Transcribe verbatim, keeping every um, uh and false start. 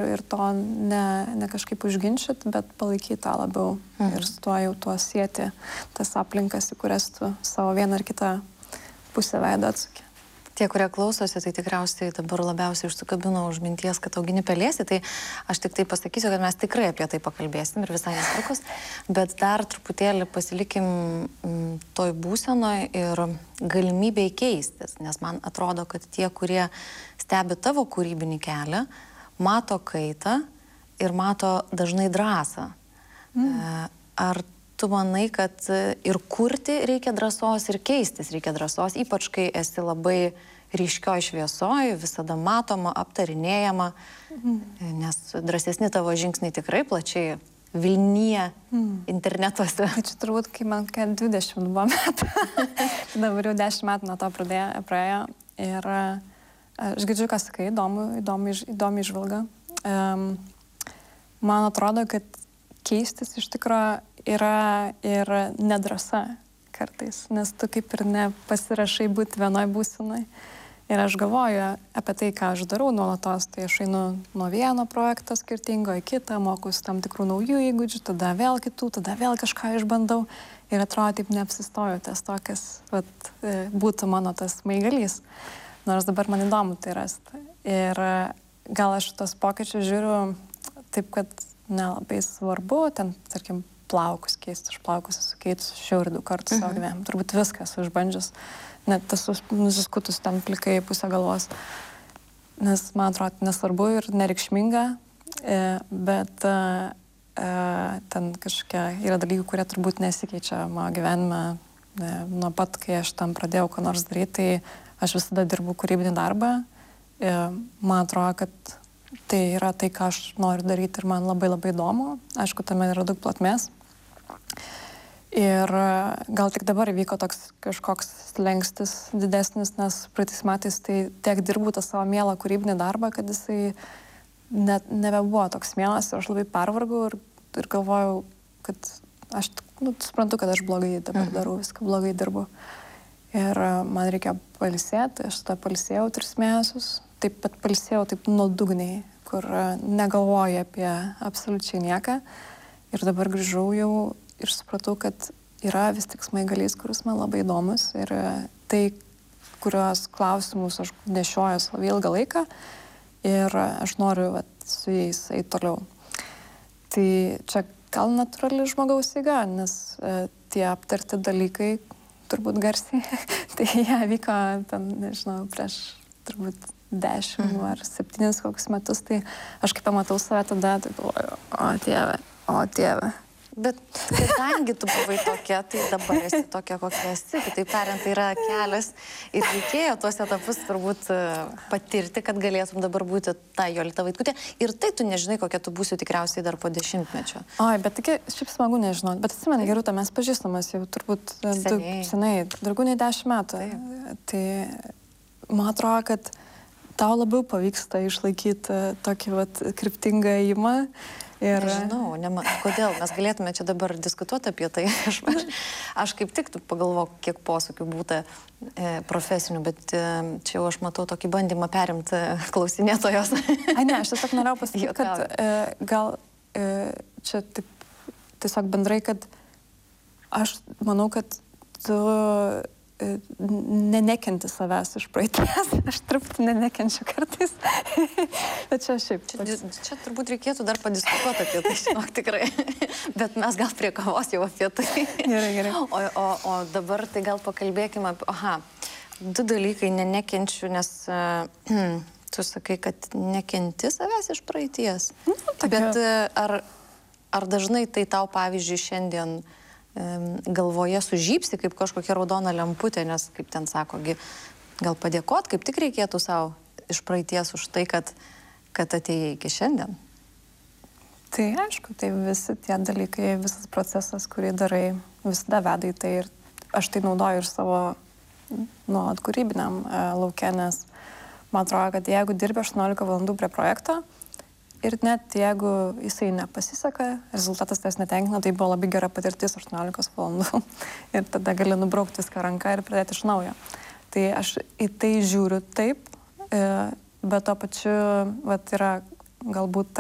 ir to ne, ne kažkaip užginčyti, bet palaikyti tą labiau mhm. ir su tuo jau tuo sieti tas aplinkas, į kurias tu savo vieną ar kitą pusę veidą atsukė. Tie, kurie klausosi, tai tikriausiai dabar labiausiai užsikabino už minties, kad augini pelėsį, tai aš tik tai pasakysiu, kad mes tikrai apie tai pakalbėsim ir visai netrukus, bet dar truputėlį pasilikim toj būsenoj ir galimybėj keistis, nes man atrodo, kad tie, kurie stebi tavo kūrybinį kelią, mato kaitą ir mato dažnai drąsą. Mm. Ar tu manai, kad ir kurti reikia drąsos, ir keistis reikia drąsos, ypač kai esi labai ryškioj šviesoj, visada matoma, aptarinėjama, mm. nes drąsesni tavo žingsniai tikrai plačiai Vilnyje mm. internetuose. Tai čia turbūt, kai man dvidešimt buvo metų, dabar jau dešimt metų nuo to pradėjo, praėjo ir aš girdžiu, ką sakai, įdomu, įdomu, įdomu išvalga. Um, man atrodo, kad keistis iš tikrųjų yra ir nedrąsa kartais, nes tu kaip ir nepasirašai būti vienoj būsenoj. Ir aš galvoju apie tai, ką aš darau nuolatos, tai aš einu nuo vieno projekto skirtingo į kitą, mokus tam tikrų naujų įgūdžių, tada vėl kitų, tada vėl kažką išbandau ir atrodo taip neapsistoju ties to, kas vat, būtų mano tas smaigalys. Nors dabar man įdomu tai rasti. Ir gal aš tos pokyčius žiūriu taip, kad nelabai svarbu, ten, tarkim, plaukus keisti. Aš plaukus esu keitus šiaurį du kartus savo gyvenimą. Turbūt viskas užbandžius. Net tas nusiskutus ten plikai pusę galvos. Nes, man atrodo, nesvarbu ir nereikšminga, bet ten kažkokie yra dalykų, kurie turbūt nesikeičia mano gyvenime. Nuo pat, kai aš tam pradėjau ką nors daryti, tai aš visada dirbu kūrybinį darbą. Man atrodo, kad tai yra tai, ką aš noriu daryti ir man labai labai įdomu. Aišku, tame yra daug platmės. Ir gal tik dabar įvyko toks kažkoks slengstis didesnis, nes praeitais metais tai tiek dirbu tą savo mielą kūrybinį darbą, kad jisai net nebebuvo toks mielas ir aš labai pervargau ir, ir galvojau, kad aš nu, suprantu, kad aš blogai dabar darau, viską blogai dirbu. Ir man reikia pailsėti, aš tą pailsėjau tris mėnesius. Taip pat pailsėjau taip nuodugniai, kur negalvoju apie absoliučiai nieką. Ir dabar grįžau jau ir supratau, kad yra vis tik smaigalys, kuris man labai įdomus. Ir tai, kurios klausimus aš nešioju savo ilgą laiką ir aš noriu vat, su jais eiti toliau. Tai čia gal natūrali žmogaus eiga, nes e, tie aptarti dalykai turbūt garsiai, tai jie vyko ten, nežinau, prieš turbūt dešimt mm. ar septynis kokius metus, tai aš kaip pamatau save tada, tai galvoju, o Dieve, o Dieve. Bet kadangi tu buvai tokia, tai dabar esi tokia, kokia esi. Kitaip tariant, tai yra kelias ir reikėjo tuos etapus turbūt patirti, kad galėtum dabar būti ta Jolita Vaitkutė. Ir tai tu nežinai, kokia tu būsi tikriausiai dar po dešimtmečio. Oi, bet tik šiaip smagu nežinot. Bet atsimeni, Gerūta, mes pažįstamas jau turbūt seniai, senai, daugiau nei dešimt metų. Taip. Tai man atrodo, kad tau labiau pavyksta išlaikyti tokį vat, kryptingą ėjimą. Ir... Nežinau, nema, kodėl mes galėtume čia dabar diskutuoti apie tai. Aš, aš, aš kaip tik pagalvoju, kiek posūkių būta e, profesinių, bet e, čia jau aš matau tokį bandymą perimti klausinėtojos. Ai ne, aš tiesiog norėjau pasakyti, kad e, gal e, čia taip, tiesiog bendrai, kad aš manau, kad tu nenekenti savęs iš praeities. Aš truputį nenekenčiu kartais. Bet čia šiaip. Čia, čia turbūt reikėtų dar padiskutuoti apie tai, žinok, tikrai. Bet mes gal prie kavos jau apie tai. Gerai, gerai. O, o, o dabar tai gal pakalbėkime apie... Aha, du dalykai nenekenčiu, nes uh, tu sakai, kad nekenti savęs iš praeities. Nu, bet uh, ar, ar dažnai tai tau, pavyzdžiui, šiandien galvoje sužypsi kaip kažkokia raudona lemputė, nes, kaip ten sako, gal padėkot, kaip tik reikėtų savo iš praeities už tai, kad, kad atėjai iki šiandien. Tai aišku, tai visi tie dalykai, visas procesas, kurį darai, visada veda į tai ir aš tai naudoju ir savo nuolat kūrybiniam e, lauke, nes man atrodo, kad jeigu dirbi aštuoniolika valandų prie projekto, ir net jeigu jisai nepasiseka, rezultatas tas netenkina, tai buvo labai gera patirtis aštuoniolika valandų. Ir tada gali nubraukti viską ranką ir pradėti iš naujo. Tai aš į tai žiūriu taip, bet to pačiu vat, yra galbūt